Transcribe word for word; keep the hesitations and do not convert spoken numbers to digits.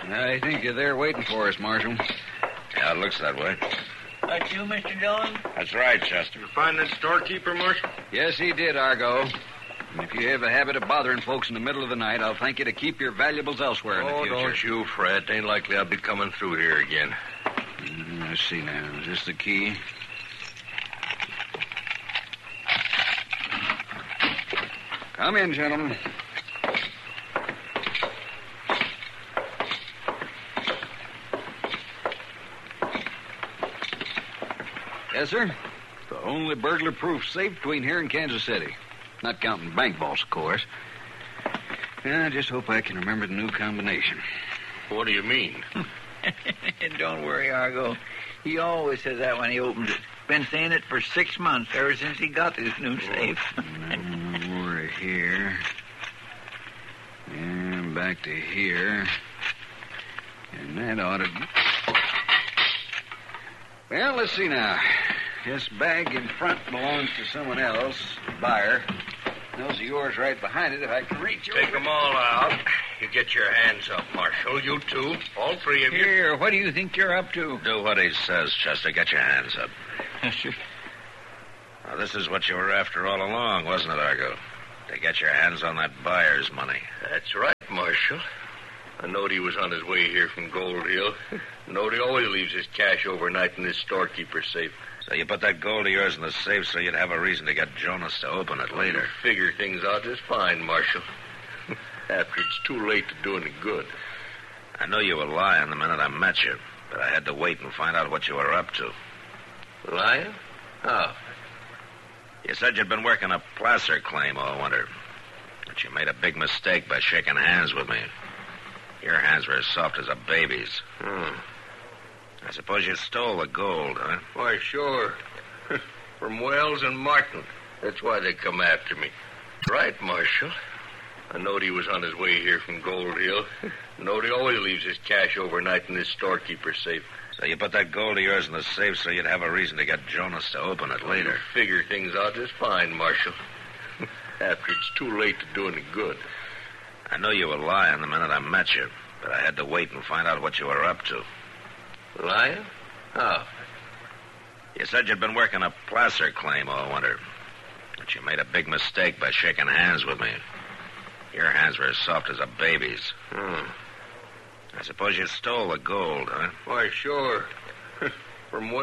I think you're there waiting for us, Marshal. Yeah, it looks that way. That you, Mister Dillon? That's right, Chester. You find that storekeeper, Marshal? Yes, he did, Argo. And if you have a habit of bothering folks in the middle of the night, I'll thank you to keep your valuables elsewhere in the Oh, future. don't you fret. Ain't likely I'll be coming through here again. Mm, let's see now. Is this the key? Come in, gentlemen. Yes, sir. The only burglar-proof safe between here and Kansas City. Not counting bank vaults, of course. Yeah, I just hope I can remember the new combination. What do you mean? Don't worry, Argo. He always says that when he opens it. Been saying it for six months, ever since he got this new safe. Mm, we're here. And back to here. And that ought to... Well, let's see now. This bag in front belongs to someone else, the buyer. Those are yours right behind it, if I can reach Take them all out. You get your hands up, Marshal. You two. All three of you. Here, what do you think you're up to? Do what he says, Chester. Get your hands up. Now, this is what you were after all along, wasn't it, Argo? To get your hands on that buyer's money. That's right, Marshal. I knowed he was on his way here from Gold Hill. Knowed he always leaves his cash overnight in this storekeeper's safe. So you put that gold of yours in the safe so you'd have a reason to get Jonas to open it later. You figure things out just fine, Marshal. After it's too late to do any good. I knew you were lying the minute I met you, but I had to wait and find out what you were up to. Lying? How? You said you'd been working a placer claim all winter. But you made a big mistake by shaking hands with me. Your hands were as soft as a baby's. Hmm. I suppose you stole the gold, huh? Why, sure. From Wells and Martin. That's why they come after me. Right, Marshal. I knowed he was on his way here from Gold Hill. Knowed he always leaves his cash overnight in this storekeeper's safe. So you put that gold of yours in the safe so you'd have a reason to get Jonas to open it later. You figure things out just fine, Marshal. After it's too late to do any good. I knew you were lying the minute I met you, but I had to wait and find out what you were up to. Lying? How? You said you'd been working a placer claim all winter. But you made a big mistake by shaking hands with me. Your hands were as soft as a baby's. Hmm. I suppose you stole the gold, huh? Why, sure. From